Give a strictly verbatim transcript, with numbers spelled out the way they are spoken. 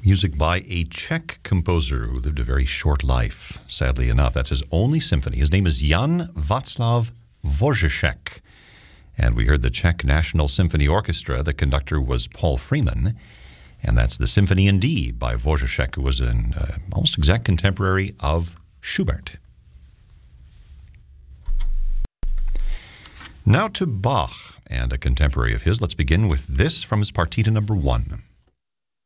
Music by a Czech composer who lived a very short life, sadly enough. That's his only symphony. His name is Jan Václav Dvořáček. And we heard the Czech National Symphony Orchestra. The conductor was Paul Freeman. And that's the Symphony in D by Dvořáček, who was an uh, almost exact contemporary of Schubert. Now to Bach and a contemporary of his. Let's begin with this from his Partita number one.